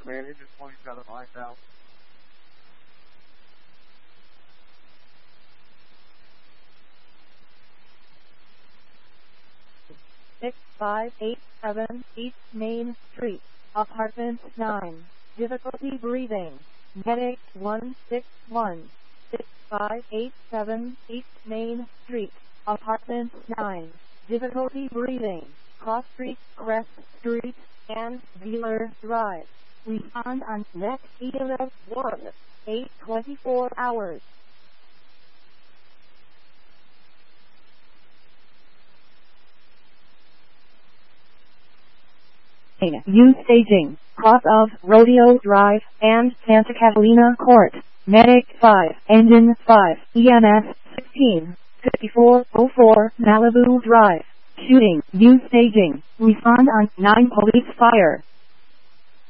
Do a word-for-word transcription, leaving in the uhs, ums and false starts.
Man, he just wants got to find out. six five eight seven East Main Street, Apartment nine. Difficulty breathing. Medic one six one. six five eight seven East Main Street, Apartment nine. Difficulty breathing. Cross Street, Crest Street, and Wheeler Drive. Respond on next eleven one, eight twenty-four hours. U staging, cross of Rodeo Drive and Santa Catalina Court. Medic five, Engine five, E M S sixteen, fifty-four oh four Malibu Drive. Shooting, U staging, respond on nine police fire.